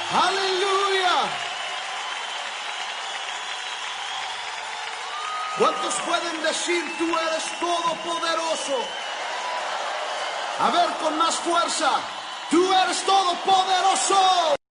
Aleluya. ¿Cuántos pueden decir tú eres todopoderoso? A ver, con más fuerza. Tú eres todopoderoso.